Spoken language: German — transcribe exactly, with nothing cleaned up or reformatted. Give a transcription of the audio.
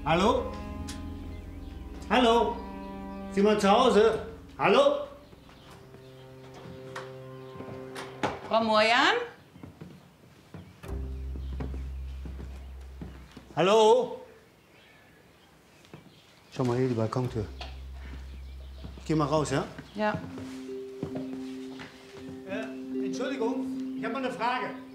Hallo? Hallo? Ist jemand zu Hause? Hallo? Frau Morjan? Hallo? Schau mal hier, die Balkontür. Ich geh mal raus, ja? Ja. Äh, Entschuldigung, ich habe mal eine Frage.